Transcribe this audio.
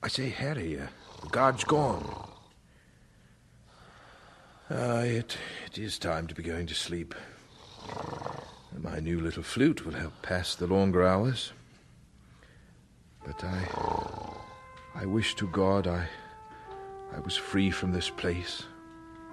I say, Harry, the guard's gone. It is time to be going to sleep. My new little flute will help pass the longer hours. But I wish to God I was free from this place.